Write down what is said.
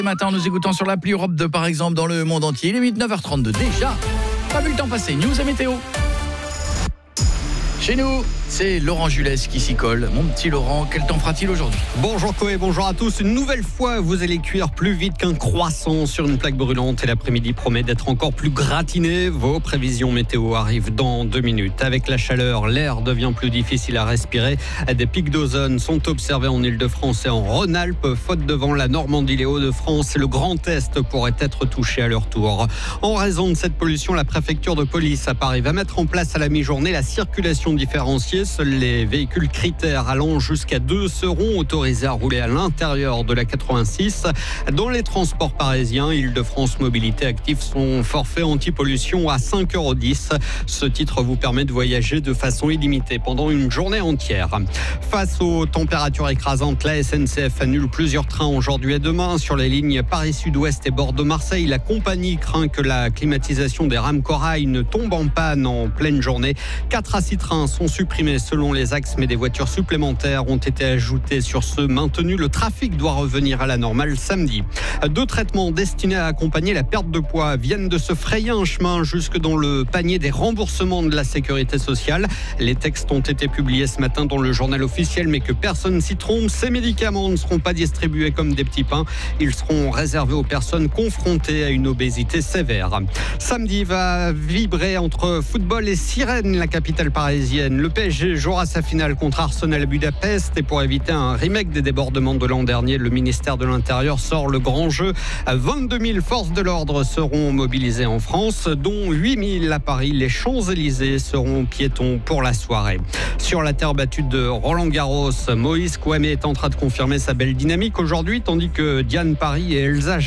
Ce matin, nous écoutons sur l'appli Europe 2, par exemple, dans le monde entier. Il est 9h32 déjà. Pas vu le temps passer. News et météo. Chez nous, c'est Laurent Jules qui s'y colle. Mon petit Laurent, quel temps fera-t-il aujourd'hui ? Bonjour Koé, bonjour à tous. Une nouvelle fois, vous allez cuire plus vite qu'un croissant sur une plaque brûlante et l'après-midi promet d'être encore plus gratiné. Vos prévisions météo arrivent dans 2 minutes. Avec la chaleur, l'air devient plus difficile à respirer. Des pics d'ozone sont observés en Ile-de-France et en Rhône-Alpes. Faute de vent, la Normandie, les Hauts-de-France et le Grand Est pourraient être touchés à leur tour. En raison de cette pollution, la préfecture de police à Paris va mettre en place à la mi-journée la circulation différenciée. Seuls les véhicules critères allant jusqu'à 2 seront autorisés à rouler à l'intérieur de la 86. Dans les transports parisiens, Île-de-France Mobilité active son forfait anti-pollution à 5,10 €. Ce titre vous permet de voyager de façon illimitée pendant une journée entière. Face aux températures écrasantes, la SNCF annule plusieurs trains aujourd'hui et demain sur les lignes Paris-Sud-Ouest et Bordeaux-Marseille. La compagnie craint que la climatisation des rames Corail ne tombe en panne en pleine journée. 4 à 6 trains sont supprimés selon les axes, mais des voitures supplémentaires ont été ajoutées sur ceux maintenus. Le trafic doit revenir à la normale samedi. 2 traitements destinés à accompagner la perte de poids viennent de se frayer un chemin jusque dans le panier des remboursements de la sécurité sociale. Les textes ont été publiés ce matin dans le journal officiel, mais que personne s'y trompe. Ces médicaments ne seront pas distribués comme des petits pains. Ils seront réservés aux personnes confrontées à une obésité sévère. Samedi va vibrer entre football et sirène, la capitale parisienne. Le PSG jouera sa finale contre Arsenal à Budapest et pour éviter un remake des débordements de l'an dernier, le ministère de l'Intérieur sort le grand jeu. 22 000 forces de l'ordre seront mobilisées en France, dont 8 000 à Paris. Les Champs-Élysées seront piétons pour la soirée. Sur la terre battue de Roland-Garros, Moïse Kouamé est en train de confirmer sa belle dynamique aujourd'hui, tandis que Diane Paris et Elsa